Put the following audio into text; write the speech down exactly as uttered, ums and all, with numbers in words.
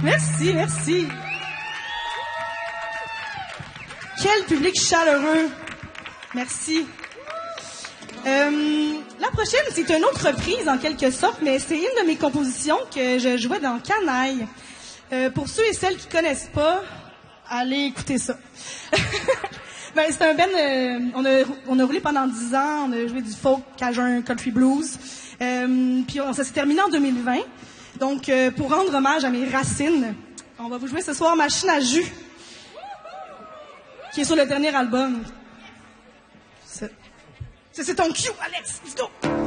Merci, merci. Quel public chaleureux. Merci. Euh, la prochaine, c'est une autre reprise en quelque sorte, mais c'est une de mes compositions que je jouais dans Canaille. Euh, pour ceux et celles qui connaissent pas, allez écouter ça. Ben, c'est un ben, euh, on a, on a roulé pendant dix ans, on a joué du folk, cajun, country blues. Euh, puis on, ça s'est terminé en deux mille vingt. Donc, euh, pour rendre hommage à mes racines, on va vous jouer ce soir Machine à jus, qui est sur le dernier album. Ça, c'est ton cue, Alex. Let's go!